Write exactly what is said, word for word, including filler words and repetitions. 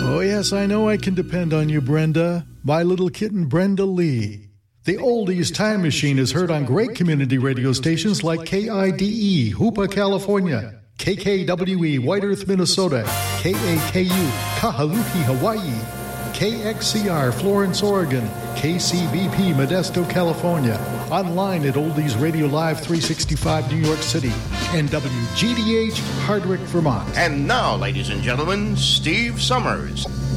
Oh, yes, I know I can depend on you, Brenda. My little kitten, Brenda Lee. The Oldies Time Machine is heard on great community radio stations like K I D E, Hoopa, California, K K W E, White Earth, Minnesota, K A K U, Kahaluki, Hawaii, K X C R, Florence, Oregon, K C B P, Modesto, California, online at Oldies Radio Live three sixty-five, New York City, and W G D H, Hardwick, Vermont. And now, ladies and gentlemen, Steve Summers.